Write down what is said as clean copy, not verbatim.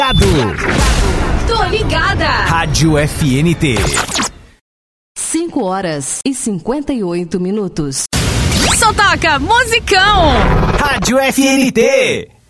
Tô ligada. Rádio FNT. 5h58. Só toca musicão. Rádio FNT.